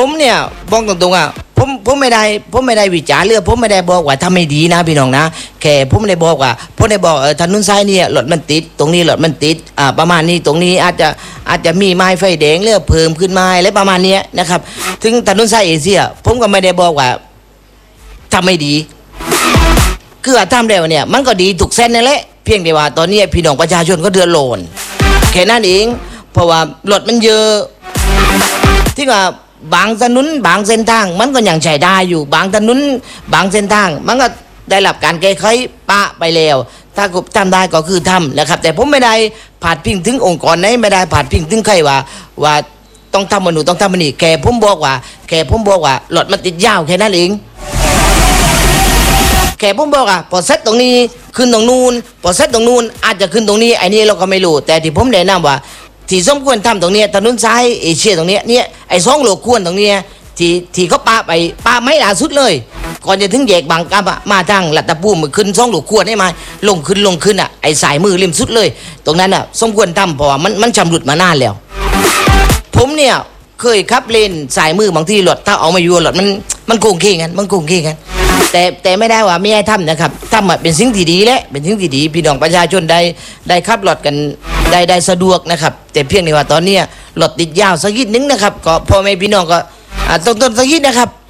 ผมเนี่ยบอกตรงๆผมไม่ได้วิจารณ์เรื่องผมไม่ได้บอกว่าทำไม่ดีนะพี่น้องนะแค่ผมไม่ได้บอกว่าผมได้บอกถนนซ้ายเนี่ยรถมันติดตรงนี้รถมันติดประมาณนี้ตรงนี้อาจจะมีไม้ไฟแดงเรื่องเพิ่มขึ้นมาอะไรประมาณนี้นะครับถึงถนนซ้ายเอเชียผมก็ไม่ได้บอกว่าทำไม่ดีคือทำแล้วเนี่ยมันก็ดีถูกเส้นนั่นแหละเพียงแต่ว่าตอนนี้พี่น้องประชาชนก็เดือดร้อนแค่นั้นเองเพราะว่ารถมันเยอะที่ว่าบางถนนบางเส้นทางมันก็ยังใช้ได้อยู่บางถนนบางเส้นทางมันก็ได้รับการแก้ไขปะไปแล้วถ้าทำได้ก็คือทำนะครับแต่ผมไม่ได้ผาดพิงถึงองค์กรไหนไม่ได้ผาดพิงถึงใครว่าต้องทำมันหนูต้องทำมันนี่แค่ผมบอกว่ารถมันติดยาวแค่นั้นเองแค่ผมบอกพอเซตตรงนี้ขึ้นตรงนู้นพอเซตตรงนู้นอาจจะขึ้นตรงนี้ไอ้นี่เราก็ไม่รู้แต่ที่ผมแนะนำว่าที่สมควรทำตรงนี้ถนนซ้ายเอเชียตรงนี้เนี่ยไอ้2 โลควรตรงนี้ที่เขาปาไปปาไม่ล่าสุดเลยก่อนจะถึงแยกบางกะมาทางลัดตะปูมือขึ้น2 โลควรได้ไหมลงขึ้นไอ้สายมือริมสุดเลยตรงนั้นสมควรทำเพราะว่ามันชำรุดมานานแล้วผมเนี่ยเคยขับเลนสายมือบางที่รถถ้าเอามาอยู่รถมันโกงเคกันแต่ไม่ได้ว่าไม่ให้ทำนะครับทำเป็นสิ่งที่ดีและเป็นสิ่งที่ดีพี่น้องประชาชนได้ขับรถกันได้สะดวกนะครับแต่เพียงแต่ว่าตอนนี้รถติดยาวสักนิดนึงนะครับก็พ่อแม่พี่น้องก็ต้นสักนิดนะครับ